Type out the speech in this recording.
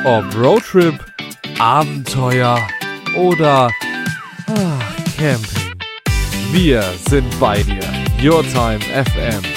Ob Roadtrip, Abenteuer oder Camping. Wir sind bei dir. Your Time FM.